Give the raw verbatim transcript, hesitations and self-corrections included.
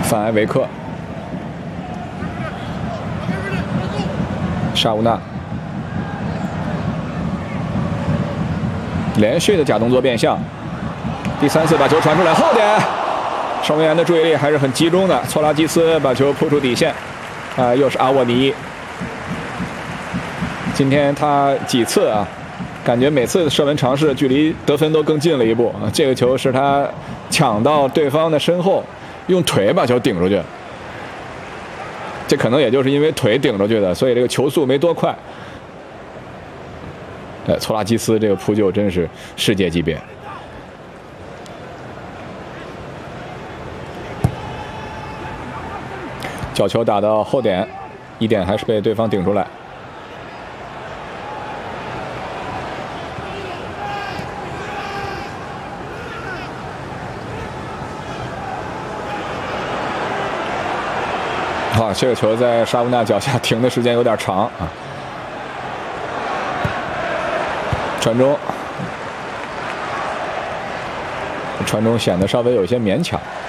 范埃维克，沙乌纳连续的假动作变向，第三次把球传出来，后点，守门员的注意力还是很集中的。措拉基斯把球扑出底线，啊、呃，又是阿沃尼。今天他几次啊，感觉每次射门尝试距离得分都更近了一步啊。这个球是他抢到对方的身后，用腿把球顶出去。这可能也就是因为腿顶出去的，所以这个球速没多快。哎，措拉基斯这个扑救真是世界级别。角球打到后点，一点还是被对方顶出来。啊，这个球在沙乌纳脚下停的时间有点长啊。传中，传中显得稍微有些勉强。